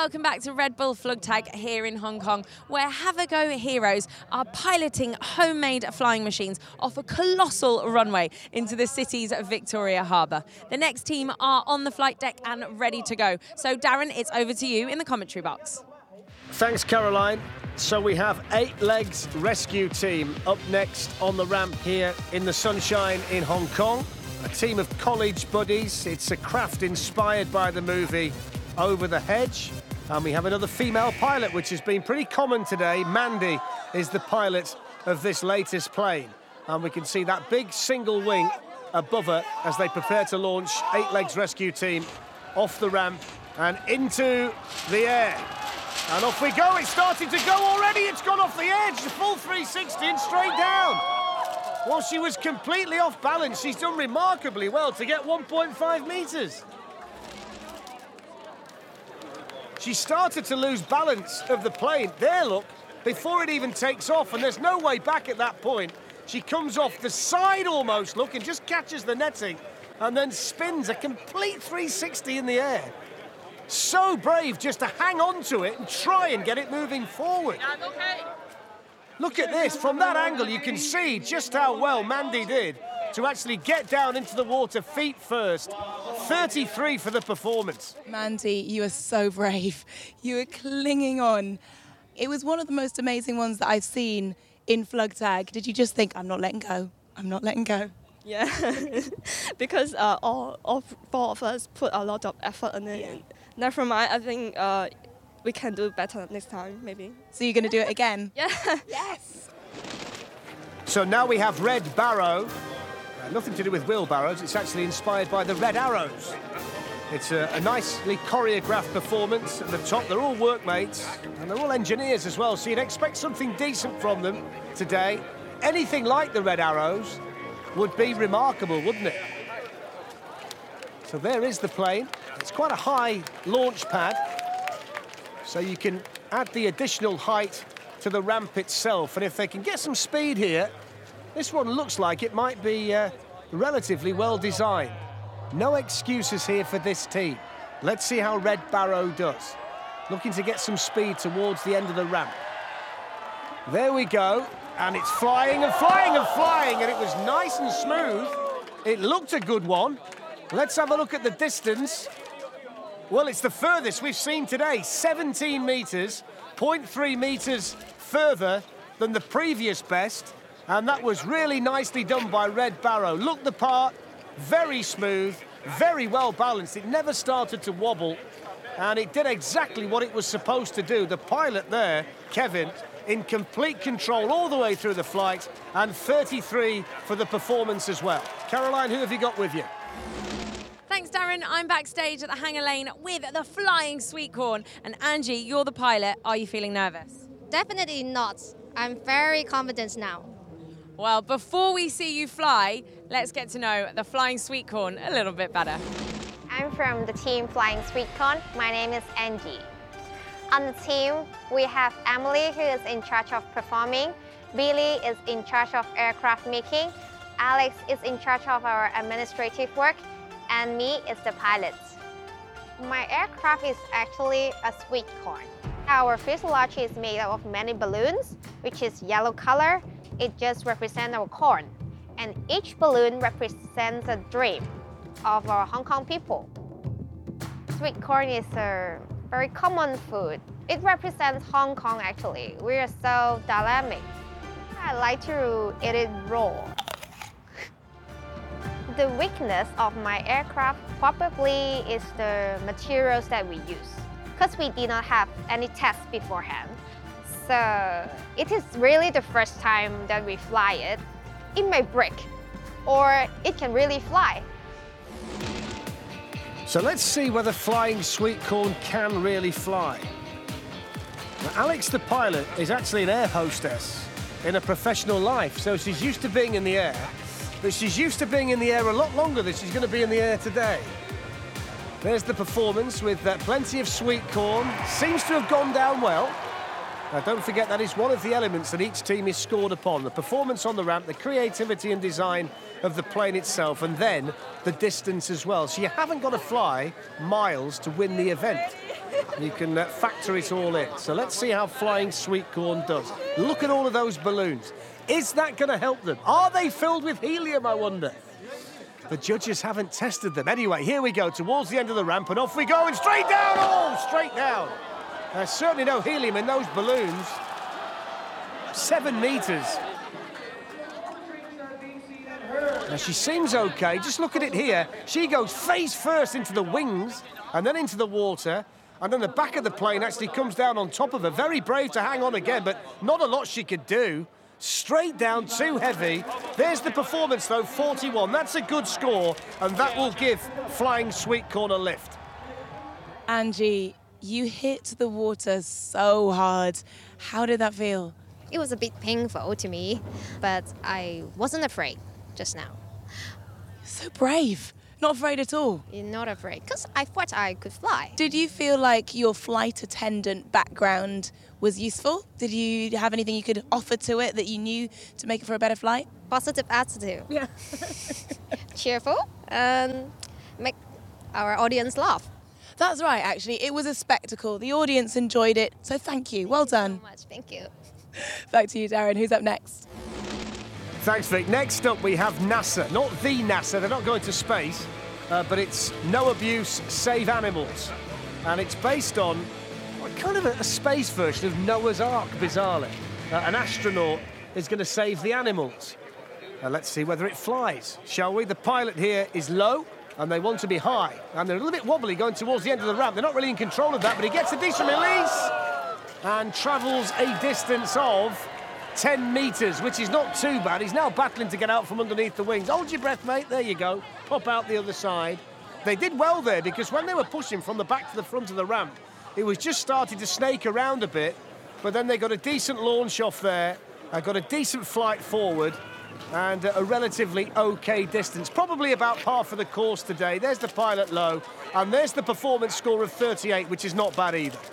welcome back to Red Bull Flugtag here in Hong Kong, where Have a Go heroes are piloting homemade flying machines off a colossal runway into the city's Victoria Harbour. The next team are on the flight deck and ready to go. So Darren, it's over to you in the commentary box. Thanks, Caroline. So we have 8 Legs Rescue Team up next on the ramp here in the sunshine in Hong Kong. A team of college buddies. It's a craft inspired by the movie Over the Hedge. And we have another female pilot, which has been pretty common today. Mandy is the pilot of this latest plane. And we can see that big single wing above her as they prepare to launch 8 Legs Rescue Team off the ramp and into the air. And off we go. It's starting to go already. It's gone off the edge. The full 360 and straight down. Well, she was completely off balance. She's done remarkably well to get 1.5 metres. She started to lose balance of the plane. There, look, before it even takes off, and there's no way back at that point. She comes off the side almost, look, and just catches the netting and then spins a complete 360 in the air. So brave just to hang on to it and try and get it moving forward. Look at this. From that angle, you can see just how well Mandy did to actually get down into the water feet first. 33 for the performance. Mandy, you are so brave. You were clinging on. It was one of the most amazing ones that I've seen in Flugtag. Did you just think, I'm not letting go? I'm not letting go? Yeah, because all 4 of us put a lot of effort in it. Yeah. Never mind, I think we can do better next time, maybe. So you're going to do it again? Yeah. Yes. So now we have Red Barrow. Nothing to do with wheelbarrows. It's actually inspired by the Red Arrows. It's a nicely choreographed performance at the top. They're all workmates and they're all engineers as well, so you'd expect something decent from them today. Anything like the Red Arrows would be remarkable, wouldn't it? So there is the plane. It's quite a high launch pad, so you can add the additional height to the ramp itself. And if they can get some speed here, this one looks like it might be relatively well designed. No excuses here for this team. Let's see how Red Barrow does. Looking to get some speed towards the end of the ramp. There we go. And it's flying and flying and flying, and it was nice and smooth. It looked a good one. Let's have a look at the distance. Well, it's the furthest we've seen today, 17 metres, 0.3 metres further than the previous best, and that was really nicely done by Red Barrow. Looked the part, very smooth, very well balanced. It never started to wobble, and it did exactly what it was supposed to do. The pilot there, Kevin, in complete control all the way through the flight, and 33 for the performance as well. Caroline, who have you got with you? Thanks, Darren. I'm backstage at the hangar lane with the flying sweet corn. And Angie, you're the pilot. Are you feeling nervous? Definitely not. I'm very confident now. Well, before we see you fly, let's get to know the flying sweet corn a little bit better. I'm from the team Flying Sweet Corn. My name is Angie. On the team, we have Emily, who is in charge of performing. Billy is in charge of aircraft making. Alex is in charge of our administrative work. And me is the pilot. My aircraft is actually a sweet corn. Our fuselage is made up of many balloons, which is yellow color. It just represents our corn. And each balloon represents a dream of our Hong Kong people. Sweet corn is a very common food. It represents Hong Kong actually. We are so dynamic. I like to eat it raw. The weakness of my aircraft probably is the materials that we use, because we did not have any tests beforehand. So it is really the first time that we fly it. It may break, or it can really fly. So let's see whether Flying Sweet Corn can really fly. Now, Alex, the pilot, is actually an air hostess in a professional life, so she's used to being in the air. But she's used to being in the air a lot longer than she's going to be in the air today. There's the performance with plenty of sweet corn. Seems to have gone down well. Now, don't forget that is one of the elements that each team is scored upon. The performance on the ramp, the creativity and design of the plane itself, and then the distance as well. So you haven't got to fly miles to win the event. You can factor it all in. So let's see how Flying Sweetcorn does. Look at all of those balloons. Is that going to help them? Are they filled with helium, I wonder? The judges haven't tested them. Anyway, here we go, towards the end of the ramp, and off we go, and straight down! Oh, straight down. There's certainly no helium in those balloons. 7 metres. Now, she seems okay. Just look at it here. She goes face first into the wings, and then into the water, and then the back of the plane actually comes down on top of her. Very brave to hang on again, but not a lot she could do. Straight down, too heavy. There's the performance, though, 41. That's a good score, and that will give Flying Sweetcorn a lift. Angie, you hit the water so hard. How did that feel? It was a bit painful to me, but I wasn't afraid just now. So brave. Not afraid at all. You're not afraid, because I thought I could fly. Did you feel like your flight attendant background was useful? Did you have anything you could offer to it that you knew to make it for a better flight? Positive attitude. Yeah. Cheerful and make our audience laugh. That's right, actually. It was a spectacle. The audience enjoyed it, so thank you. Well done. So much. Thank you. Back to you, Darren. Who's up next? Thanks, Vic. Next up, we have NASA. Not the NASA, they're not going to space, but it's No Abuse, Save Animals. And it's based on kind of a space version of Noah's Ark, bizarrely. An astronaut is going to save the animals. Let's see whether it flies, shall we? The pilot here is low, and they want to be high. And they're a little bit wobbly going towards the end of the ramp. They're not really in control of that, but he gets a decent release and travels a distance of 10 metres, which is not too bad. He's now battling to get out from underneath the wings. Hold your breath, mate. There you go. Pop out the other side. They did well there, because when they were pushing from the back to the front of the ramp, it was just starting to snake around a bit, but then they got a decent launch off there, got a decent flight forward, and a relatively okay distance. Probably about par for the course today. There's the pilot low, and there's the performance score of 38, which is not bad either.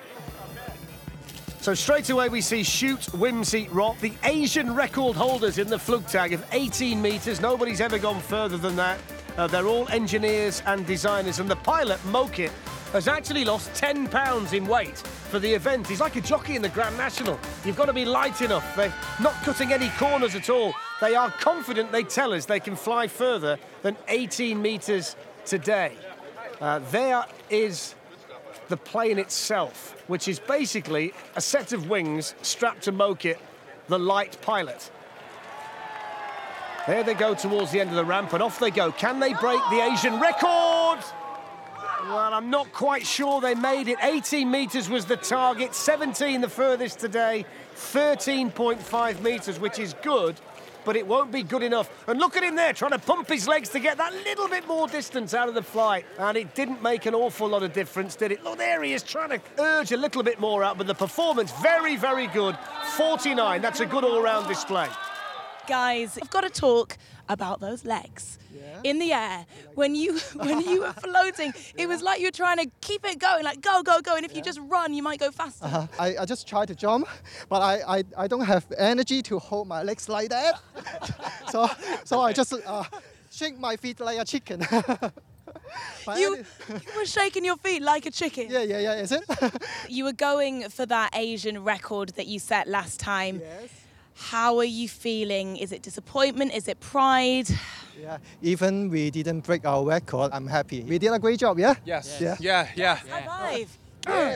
So straight away we see Shoot Whimsy Rock, the Asian record holders in the Flugtag of 18 metres. Nobody's ever gone further than that. They're all engineers and designers, and the pilot, Mokit, has actually lost 10 pounds in weight for the event. He's like a jockey in the Grand National. You've got to be light enough. They're not cutting any corners at all. They are confident, they tell us, they can fly further than 18 metres today. There is the plane itself, which is basically a set of wings strapped to Mokit, the light pilot. There they go towards the end of the ramp, and off they go. Can they break the Asian record? Well, I'm not quite sure they made it. 18 metres was the target, 17 the furthest today, 13.5 metres, which is good, but it won't be good enough. And look at him there, trying to pump his legs to get that little bit more distance out of the flight. And it didn't make an awful lot of difference, did it? Look, there he is, trying to urge a little bit more out, but the performance, very, very good. 49, that's a good all-round display. Guys, I've got to talk about those legs. In the air, when you were floating, it was like you were trying to keep it going, like go, go, go, and if you just run, you might go faster. I just tried to jump, but I don't have energy to hold my legs like that. so I just shake my feet like a chicken. You were shaking your feet like a chicken. Yeah, is it? You were going for that Asian record that you set last time. Yes. How are you feeling? Is it disappointment? Is it pride? Yeah, even we didn't break our record, I'm happy. We did a great job, yeah? Yes. Yeah. Yeah. High five.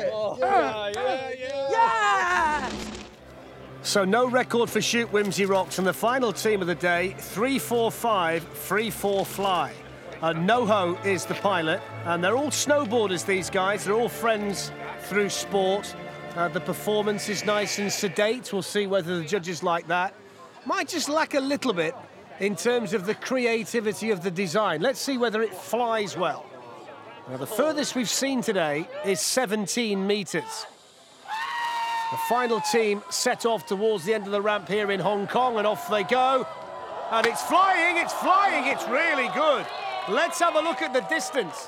Yeah. So no record for Shoot Whimsy Rocks, and the final team of the day, 3-4-5, free-fall fly. Noho is the pilot, and they're all snowboarders, these guys. They're all friends through sport. The performance is nice and sedate. We'll see whether the judges like that. Might just lack a little bit in terms of the creativity of the design. Let's see whether it flies well. Now, the furthest we've seen today is 17 metres. The final team set off towards the end of the ramp here in Hong Kong, and off they go. And it's flying, it's really good. Let's have a look at the distance.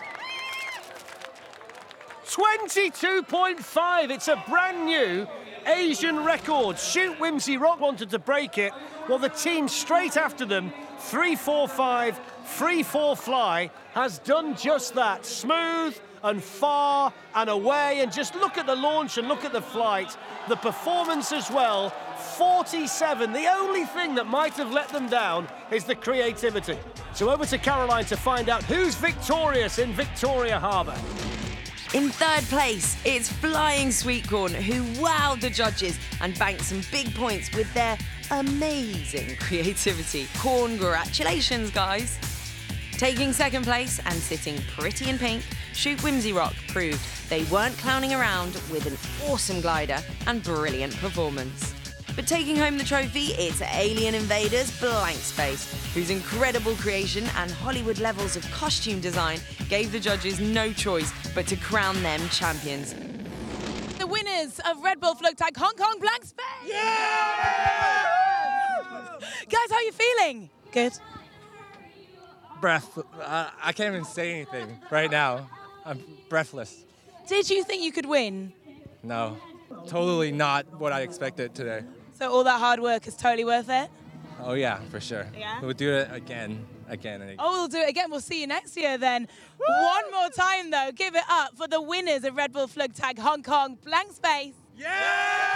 22.5, it's a brand new Asian record. Shoot Whimsy Rock wanted to break it. Well, the team straight after them, 3-4-5, free-fall fly, has done just that. Smooth and far and away. And just look at the launch and look at the flight, the performance as well. 47. The only thing that might have let them down is the creativity. So over to Caroline to find out who's victorious in Victoria Harbour. In third place, it's Flying Sweet Corn, who wowed the judges and banked some big points with their amazing creativity. Congratulations, guys. Taking second place and sitting pretty in pink, Shoot Whimsy Rock proved they weren't clowning around with an awesome glider and brilliant performance. But taking home the trophy, it's Alien Invaders Blank Space, whose incredible creation and Hollywood levels of costume design gave the judges no choice but to crown them champions. The winners of Red Bull Flugtag Hong Kong Blank Space! Yeah! Guys, how are you feeling? Good. Breath. I can't even say anything right now. I'm breathless. Did you think you could win? No, totally not what I expected today. So all that hard work is totally worth it? Oh yeah, for sure. Yeah? We'll do it again and again. Oh, we'll do it again. We'll see you next year then. One more time though, give it up for the winners of Red Bull Flugtag Hong Kong Blank Space. Yeah!